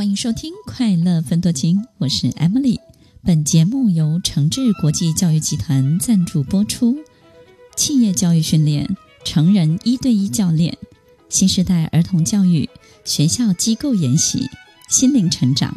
欢迎收听快乐分多金，我是 Emily。 本节目由诚志国际教育集团赞助播出。企业教育训练、成人1对1教练、新时代儿童教育、学校机构研习、心灵成长、